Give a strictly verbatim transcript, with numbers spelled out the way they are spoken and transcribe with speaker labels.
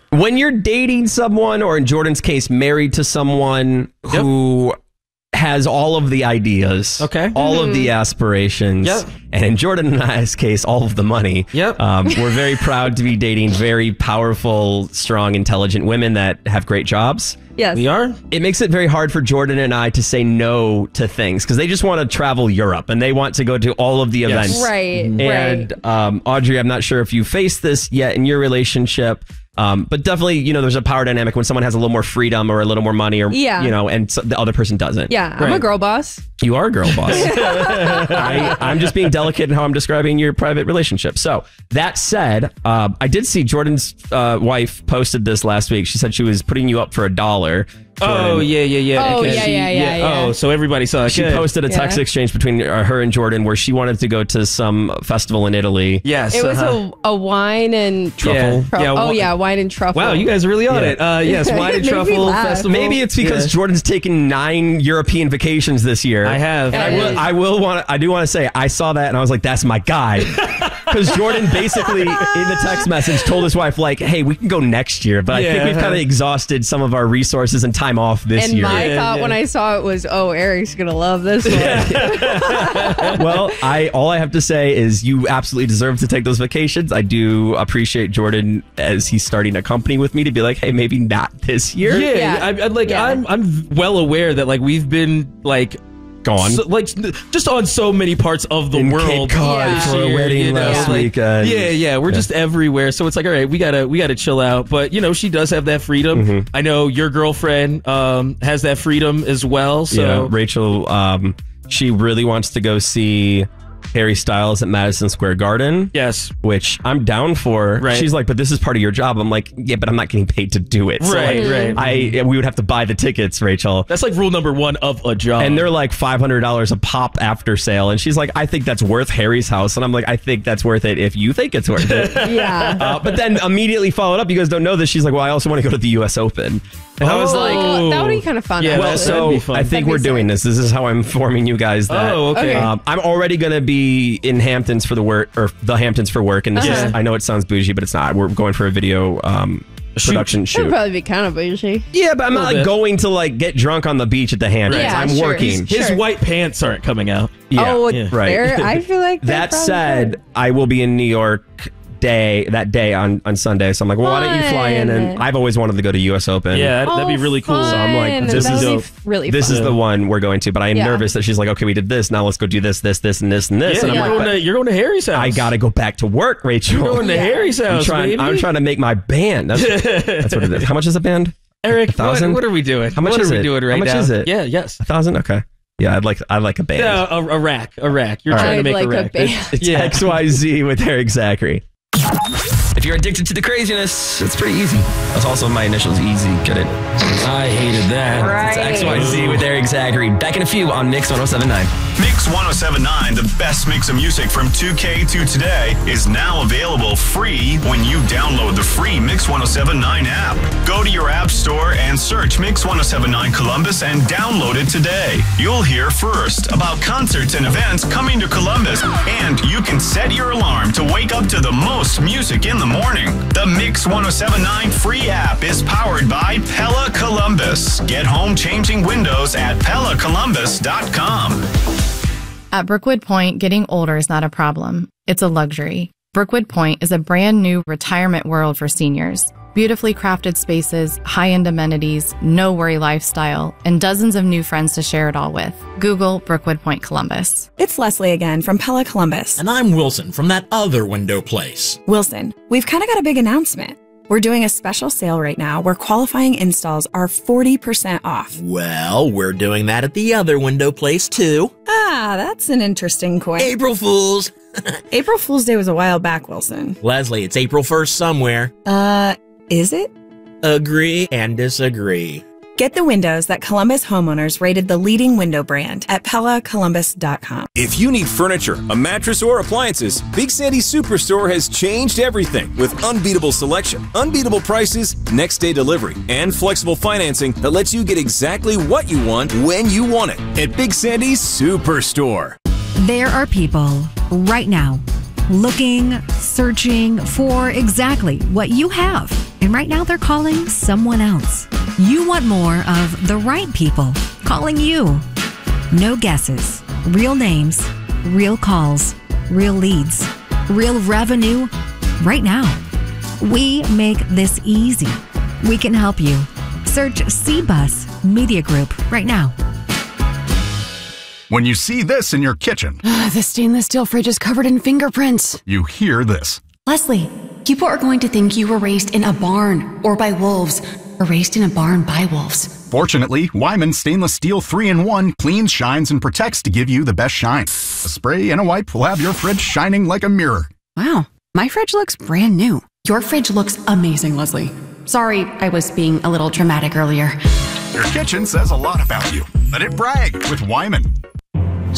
Speaker 1: When you're dating someone, or in Jordan's case, married to someone yep. who has all of the ideas,
Speaker 2: okay,
Speaker 1: all
Speaker 2: mm-hmm.
Speaker 1: of the aspirations,
Speaker 2: yep.
Speaker 1: and in Jordan and I's case, all of the money.
Speaker 2: Yep.
Speaker 1: Um, we're very proud to be dating very powerful, strong, intelligent women that have great jobs.
Speaker 3: Yes.
Speaker 2: We are.
Speaker 1: It makes it very hard for Jordan and I to say no to things because they just want to travel Europe and they want to go to all of the
Speaker 2: yes.
Speaker 1: events.
Speaker 3: Right.
Speaker 1: And
Speaker 3: right.
Speaker 1: Um, Audrey, I'm not sure if you faced this yet in your relationship. Um, but definitely, you know, there's a power dynamic when someone has a little more freedom or a little more money or,
Speaker 3: yeah.
Speaker 1: you know, and so the other person doesn't.
Speaker 3: Yeah, I'm
Speaker 2: right.
Speaker 3: a girl boss.
Speaker 1: You are a girl boss. I, I'm just being delicate in how I'm describing your private relationship. So that said, uh, I did see Jordan's uh, wife posted this last week. She said she was putting you up for a dollar. Jordan.
Speaker 2: Oh, yeah, yeah, yeah.
Speaker 3: Oh,
Speaker 2: okay.
Speaker 3: yeah, yeah, yeah, yeah.
Speaker 2: Oh, so everybody saw it.
Speaker 1: She
Speaker 2: Good.
Speaker 1: posted a text
Speaker 3: yeah.
Speaker 1: exchange between uh, her and Jordan where she wanted to go to some festival in Italy.
Speaker 2: Yes.
Speaker 3: It was
Speaker 2: uh-huh.
Speaker 3: a, a wine and
Speaker 1: truffle.
Speaker 3: Tru-
Speaker 2: Yeah,
Speaker 3: oh,
Speaker 2: wa-
Speaker 3: yeah, wine and truffle.
Speaker 2: Wow, you guys are really on
Speaker 1: Yeah.
Speaker 2: it. Uh, yes, wine and
Speaker 3: It made me
Speaker 2: truffle
Speaker 3: laugh.
Speaker 2: festival.
Speaker 1: Maybe it's because
Speaker 2: Yeah.
Speaker 1: Jordan's taken nine European vacations this year.
Speaker 2: I have.
Speaker 1: And I
Speaker 3: Yeah.
Speaker 1: will. I will want. I do want to say I saw that and I was like, "That's my guy," because Jordan basically in the text message told his wife like, "Hey, we can go next year, but
Speaker 2: Yeah.
Speaker 1: I think we've kind of exhausted some of our resources and time off this
Speaker 3: And
Speaker 1: year."
Speaker 3: my
Speaker 2: Yeah,
Speaker 3: thought
Speaker 2: yeah.
Speaker 3: when I saw it was, oh, Eric's going to love this one.
Speaker 1: Well, I all I have to say is you absolutely deserve to take those vacations. I do appreciate Jordan as he's starting a company with me to be like, "Hey, maybe not this year."
Speaker 2: Yeah,
Speaker 3: Yeah.
Speaker 2: I, I, like
Speaker 3: Yeah.
Speaker 2: I'm, I'm well aware that like we've been like
Speaker 1: Gone.
Speaker 2: so, like just on so many parts of the
Speaker 1: In
Speaker 2: world
Speaker 1: Cape Cod
Speaker 3: Yeah.
Speaker 1: for a
Speaker 2: year,
Speaker 1: wedding
Speaker 2: you know,
Speaker 1: last
Speaker 2: like,
Speaker 1: weekend.
Speaker 2: Yeah, yeah, we're
Speaker 1: Yeah.
Speaker 2: just everywhere. So it's like, all right, we gotta we gotta chill out. But you know, she does have that freedom.
Speaker 1: Mm-hmm.
Speaker 2: I know your girlfriend um, has that freedom as well. So
Speaker 1: Yeah, Rachel, um, she really wants to go see Harry Styles at Madison Square Garden.
Speaker 2: yes,
Speaker 1: Which I'm down for.
Speaker 2: Right.
Speaker 1: She's like, but this is part of your job. I'm like, yeah, but I'm not getting paid to do it. So
Speaker 2: Right,
Speaker 1: like,
Speaker 2: right.
Speaker 1: I we would have to buy the tickets, Rachel.
Speaker 2: that's like rule number one of a job.
Speaker 1: And they're like five hundred dollars a pop after sale. And she's like, I think that's worth Harry's house. And I'm like, I think that's worth it if you think it's worth it.
Speaker 3: yeah.
Speaker 1: uh, but then immediately followed up, you guys don't know this. She's like, well, I also want to go to the U S Open. And I was like,
Speaker 3: Oh, that would be kind of fun.
Speaker 2: Yeah,
Speaker 1: well,
Speaker 3: actually.
Speaker 2: that'd
Speaker 1: so
Speaker 2: be fun.
Speaker 1: I think
Speaker 3: That'd be
Speaker 1: we're doing
Speaker 3: sick.
Speaker 1: this. This is how I'm informing you guys that
Speaker 2: Oh, okay.
Speaker 3: Okay.
Speaker 1: um, I'm already going to be in Hamptons for the work, or the Hamptons for work. And this
Speaker 2: Uh-huh.
Speaker 1: is, I know it sounds bougie, but it's not. We're going for a video um,
Speaker 2: shoot.
Speaker 1: production
Speaker 3: That would
Speaker 1: shoot.
Speaker 3: probably be kind of bougie.
Speaker 1: Yeah, but I'm not
Speaker 2: Little
Speaker 1: like
Speaker 2: bit.
Speaker 1: going to like get drunk on the beach at the Hamptons.
Speaker 3: Yeah,
Speaker 1: I'm
Speaker 3: sure.
Speaker 1: working.
Speaker 2: his
Speaker 3: Sure.
Speaker 2: white pants aren't coming out.
Speaker 1: Yeah,
Speaker 3: oh,
Speaker 2: yeah.
Speaker 1: right.
Speaker 3: there- I feel like they
Speaker 1: That
Speaker 3: probably
Speaker 1: said,
Speaker 3: could.
Speaker 1: I will be in New York day that day on, on Sunday. So I'm like, well, why don't you fly in? And
Speaker 3: Fun.
Speaker 1: I've always wanted to go to U S Open.
Speaker 2: Yeah, that'd be
Speaker 3: Oh,
Speaker 2: really cool.
Speaker 3: fun.
Speaker 1: So I'm like, this
Speaker 3: That
Speaker 1: is
Speaker 3: would be
Speaker 1: dope.
Speaker 3: really
Speaker 1: This
Speaker 3: fun.
Speaker 1: is the one we're going to, but I am
Speaker 3: Yeah.
Speaker 1: nervous that she's like, okay, we did this. Now let's go do this, this, this, and this, and this.
Speaker 2: Yeah,
Speaker 1: and I'm
Speaker 2: you're,
Speaker 1: like,
Speaker 2: going
Speaker 1: but
Speaker 2: to, you're going to Harry's house.
Speaker 1: I got to go back to work, Rachel.
Speaker 2: You're going to
Speaker 3: Yeah.
Speaker 2: Harry's
Speaker 1: I'm
Speaker 2: house,
Speaker 1: trying,
Speaker 2: baby.
Speaker 1: I'm trying to make my band. That's, that's what it is. How much is a band?
Speaker 2: Eric,
Speaker 1: A thousand?
Speaker 2: what, what are we doing?
Speaker 1: How much
Speaker 2: what
Speaker 1: is
Speaker 2: are we
Speaker 1: it?
Speaker 2: doing right
Speaker 1: How much
Speaker 2: now?
Speaker 1: is it?
Speaker 2: Yeah, yes.
Speaker 1: A thousand? Okay. Yeah, I'd like, I'd like a band.
Speaker 2: Yeah, a, a rack, a rack. You're
Speaker 1: All
Speaker 2: trying
Speaker 3: right.
Speaker 2: to make
Speaker 3: I'd
Speaker 2: a
Speaker 3: like a
Speaker 2: rack.
Speaker 3: band.
Speaker 1: It's
Speaker 2: Yeah.
Speaker 1: X Y Z with Eric Zachary. If you're addicted to the craziness, it's pretty easy. That's also my initials, easy. Get it? I hated that.
Speaker 3: Right.
Speaker 1: It's X Y Z with Eric Zachary. Back in a few on Mix one oh seven point nine.
Speaker 4: Mix one oh seven point nine, the best mix of music from two K to today, is now available free when you download the free Mix one oh seven point nine app. Go to your app store and search Mix one oh seven point nine Columbus and download it today. You'll hear first about concerts and events coming to Columbus, and you can set your alarm to wake up to the most music in the morning. The Mix one oh seven point nine free app is powered by Pella Columbus. Get home changing windows at pella columbus dot com.
Speaker 5: At Brookwood Point, getting older is not a problem. It's a luxury. Brookwood Point is a brand new retirement world for seniors. Beautifully crafted spaces, high-end amenities, no-worry lifestyle, and dozens of new friends to share it all with. Google Brookwood Point Columbus.
Speaker 6: It's Leslie again from Pella Columbus.
Speaker 7: And I'm Wilson from that other window place.
Speaker 6: Wilson, we've kind of got a big announcement. We're doing a special sale right now where qualifying installs are forty percent off.
Speaker 7: Well, we're doing that at the other window place too.
Speaker 6: Ah, that's an interesting coin.
Speaker 7: April Fools!
Speaker 6: April Fool's Day was a while back, Wilson.
Speaker 7: Leslie, it's April first somewhere.
Speaker 6: Uh, is it?
Speaker 7: Agree and disagree.
Speaker 6: Get the windows that Columbus homeowners rated the leading window brand at pella columbus dot com.
Speaker 8: If you need furniture, a mattress, or appliances, Big Sandy's Superstore has changed everything with unbeatable selection, unbeatable prices, next day delivery, and flexible financing that lets you get exactly what you want when you want it at Big Sandy's Superstore.
Speaker 9: There are people right now looking, searching for exactly what you have. And right now they're calling someone else. You want more of the right people calling you. No guesses, real names, real calls, real leads, real revenue right now. We make this easy. We can help you. Search C-Bus Media Group right now.
Speaker 10: When you see this in your kitchen,
Speaker 11: Uh, the stainless steel fridge is covered in fingerprints.
Speaker 10: you hear this.
Speaker 11: Leslie, people are going to think you were raised in a barn or by wolves or raised in a barn by wolves.
Speaker 10: Fortunately, Wyman Stainless Steel three in one cleans, shines, and protects to give you the best shine. A spray and a wipe will have your fridge shining like a mirror.
Speaker 11: Wow, my fridge looks brand new. Your fridge looks amazing, Leslie. Sorry, I was being a little dramatic earlier.
Speaker 10: Your kitchen says a lot about you. Let it brag with Wyman.